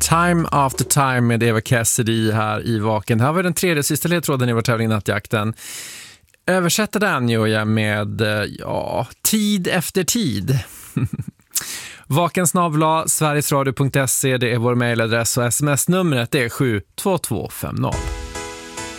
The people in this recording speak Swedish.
Time After Time med Eva Cassidy här i Vaken. Det här var den tredje sista ledtråden i vår tävling Nattjakten. Översätter den ju med tid efter tid. Vakensnabla sverigesradio.se, det är vår mejladress och sms-numret är 72250.